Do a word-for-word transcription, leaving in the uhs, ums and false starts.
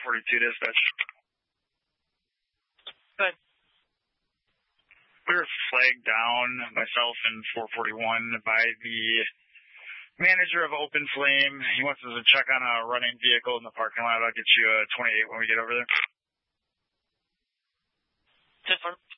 forty-two dispatch. Good. We were flagged down, myself and four forty-one, by the manager of Open Flame. He wants us to check on a running vehicle in the parking lot. I'll get you a twenty-eight when we get over there. ten four.